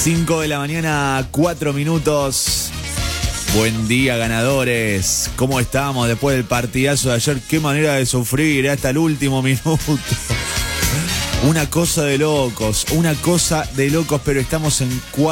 5 de la mañana, 4 minutos. Buen día, ganadores. ¿Cómo estamos después del partidazo de ayer? Qué manera de sufrir hasta el último minuto. Una cosa de locos, pero estamos en